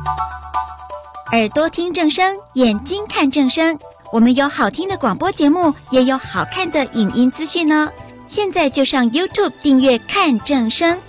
耳朵听正声，眼睛看正声。我们有好听的广播节目，也有好看的影音资讯呢。现在就上 YouTube 订阅看正声，